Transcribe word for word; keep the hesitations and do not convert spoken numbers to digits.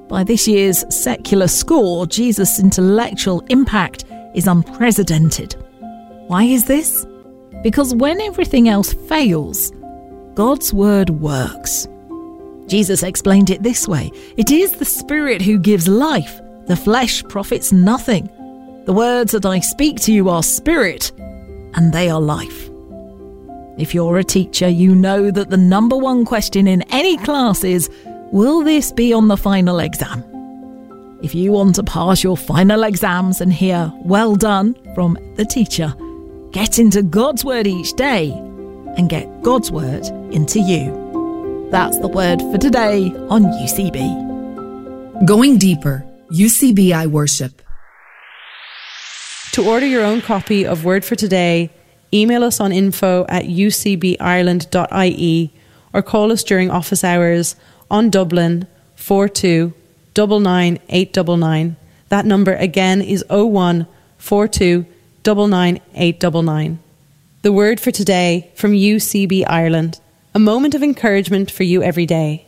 By this year's secular score, Jesus' intellectual impact is unprecedented. Why is this? Because when everything else fails, God's word works. Jesus explained it this way: it is the Spirit who gives life. The flesh profits nothing. The words that I speak to you are spirit, and they are life. If you're a teacher, you know that the number one question in any class is, will this be on the final exam? If you want to pass your final exams and hear well done from the teacher, get into God's word each day and get God's word into you. That's the word for today on U C B. Going deeper, U C B I Worship. To order your own copy of Word for Today, email us on info at u c b ireland dot i e or call us during office hours on Dublin four two nine nine eight nine nine. That number again is oh one four two nine nine eight nine nine. The Word for Today from U C B Ireland. A moment of encouragement for you every day.